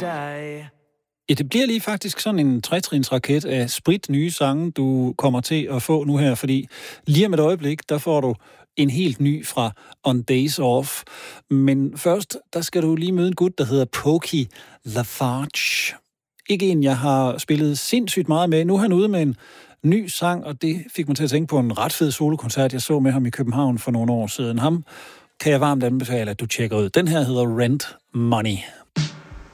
die. Ja, det bliver lige faktisk sådan en tretrinsraket af sprit nye sange, du kommer til at få nu her, fordi lige om et øjeblik, der får du en helt ny fra On Days Off. Men først, der skal du lige møde en gut, der hedder Pokey Lafarge. Ikke en, jeg har spillet sindssygt meget med. Nu er han ude med en ny sang, og det fik mig til at tænke på en ret fed solokoncert, jeg så med ham i København for nogle år siden. Ham kan jeg varmt anbefale, at du tjekker ud. Den her hedder Rent Money.